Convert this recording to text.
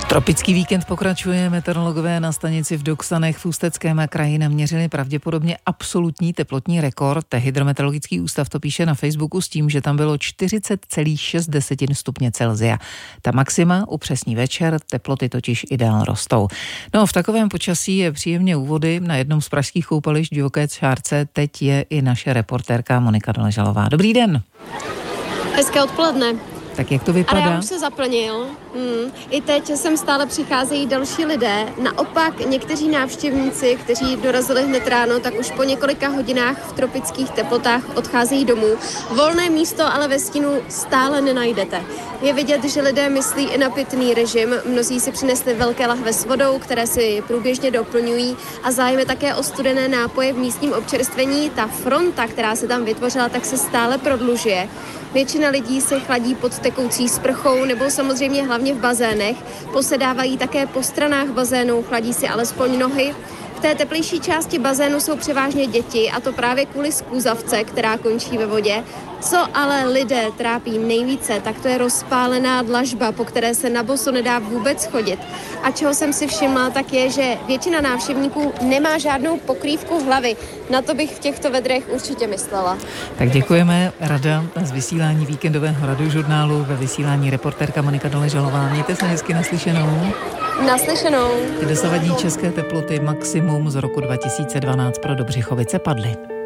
Tropický víkend pokračuje. Meteorologové na stanici v Doksanech v Ústeckém kraji naměřili pravděpodobně absolutní teplotní rekord. Hydrometeorologický ústav to píše na Facebooku s tím, že tam bylo 40,6 stupně Celsia. Ta maxima upřesní večer, teploty totiž i dál rostou. No, v takovém počasí je příjemně u vody. Na jednom z pražských koupališť Divoké Čárce teď je i naše reportérka Monika Doležalová. Dobrý den. Hezké odpoledne. Tak jak to vypadá? Areál už se zaplnil. I teď sem stále přicházejí další lidé. Naopak někteří návštěvníci, kteří dorazili hned ráno, tak už po několika hodinách v tropických teplotách odcházejí domů. Volné místo ale ve stínu stále nenajdete. Je vidět, že lidé myslí i na pitný režim. Mnozí si přinesli velké lahve s vodou, které si průběžně doplňují, a zájem je také o studené nápoje v místním občerstvení. Ta fronta, která se tam vytvořila, tak se stále prodlužuje. Většina lidí se chladí pod tekoucí sprchou nebo samozřejmě hlavně v bazénech. Posedávají také po stranách bazénu, chladí si alespoň nohy. V té teplejší části bazénu jsou převážně děti, a to právě kvůli skluzavce, která končí ve vodě. Co ale lidé trápí nejvíce, tak to je rozpálená dlažba, po které se na boso nedá vůbec chodit. A čeho jsem si všimla, tak je, že většina návštěvníků nemá žádnou pokrývku hlavy. Na to bych v těchto vedrech určitě myslela. Tak děkujeme. Rada z vysílání víkendového radiožurnálu, ve vysílání reportérka Monika Doležalová. Mějte se hezky, naslyšenou. Naslyšenou. Ty dosavadní české teploty maximum z roku 2012 pro Dobřichovice padly.